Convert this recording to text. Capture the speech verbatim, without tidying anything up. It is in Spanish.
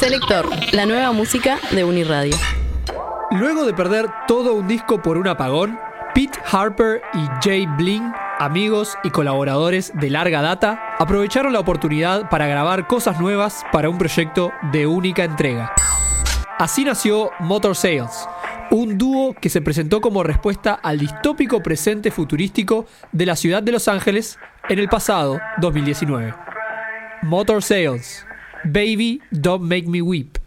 Selector, la nueva música de Uniradio. Luego de perder todo un disco por un apagón, Pete Harper y Jay Bling, amigos y colaboradores de larga data, aprovecharon la oportunidad para grabar cosas nuevas para un proyecto de única entrega. Así nació Motor Sales, un dúo que se presentó como respuesta al distópico presente futurístico de la ciudad de Los Ángeles en el pasado dos mil diecinueve. Motor Sales, Baby Don't Make Me Weep.